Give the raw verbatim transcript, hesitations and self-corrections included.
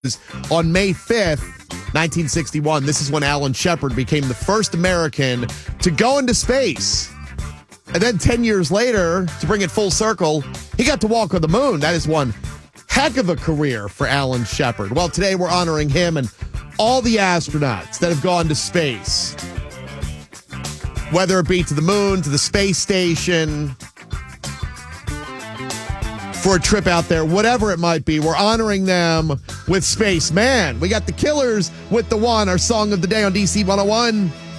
On May fifth, nineteen sixty-one, this is when Alan Shepard became the first American to go into space. And then ten years later, to bring it full circle, he got to walk on the moon. That is one heck of a career for Alan Shepard. Well, today we're honoring him and all the astronauts that have gone to space. Whether it be to the moon, to the space station, for a trip out there, whatever it might be, we're honoring them with Spaceman. We got the Killers with The One, our song of the day on D C one oh one.